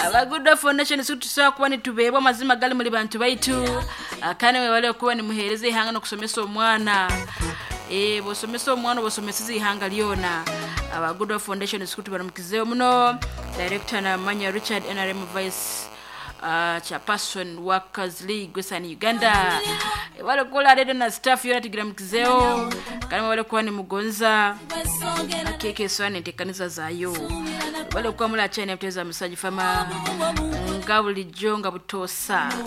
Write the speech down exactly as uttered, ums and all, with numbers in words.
aba Good Foundation sutusaba kuba nitubebwa mazima gali muri bantu baitu akane we wale kuba ni muhereze ihanga no kusomesa omwana eh bosomesa omwana bosomesiza ihanga lyona aba Good Foundation sukutu baramukizeo muno director na Manya Richard N R M Vice Uh, chairperson Workers League Western Uganda wale kola redo na staff yona tigira mkizeo kana wale kwa ni mugonza keke swane tekaniza zayo wale kwa mula chene mteza msaji fama ngabuli jonga butosa